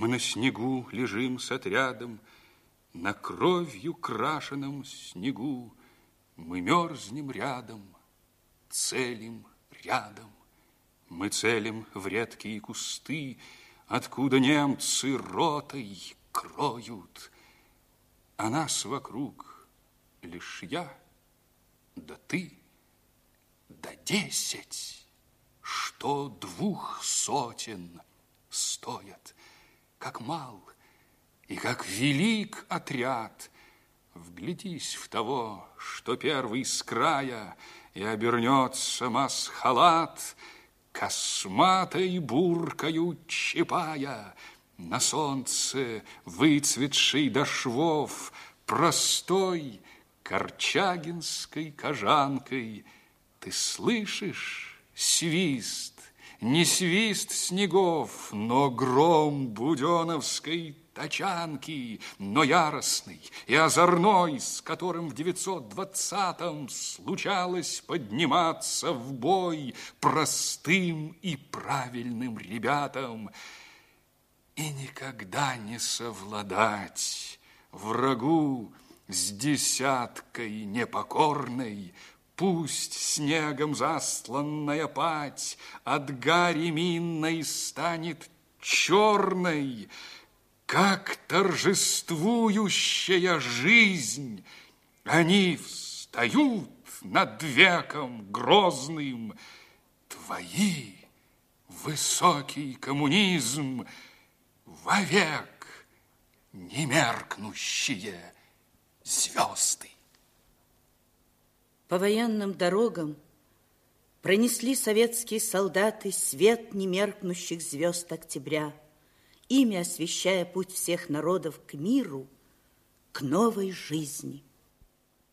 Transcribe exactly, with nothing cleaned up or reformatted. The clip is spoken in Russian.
Мы на снегу лежим с отрядом, на кровью крашеном снегу. Мы мерзнем рядом, целим рядом. Мы целим в редкие кусты, откуда немцы ротой кроют. А нас вокруг лишь я, да ты, да десять, что двух сотен стоят. Как мал и как велик отряд, вглядись в того, что первый с края, и обернется масхалат, косматой буркою чапая, на солнце выцветший до швов, простой корчагинской кожанкой. Ты слышишь свист, не свист снегов, но гром буденовской тачанки, но яростный и озорной, с которым в девятьсот двадцатом случалось подниматься в бой простым и правильным ребятам. И никогда не совладать врагу с десяткой непокорной. Пусть снегом застланная пать от гари минной станет черной, как торжествующая жизнь. Они встают над веком грозным. Твои, высокий коммунизм, вовек немеркнущие звезды. По военным дорогам пронесли советские солдаты свет немеркнущих звезд октября, ими освещая путь всех народов к миру, к новой жизни.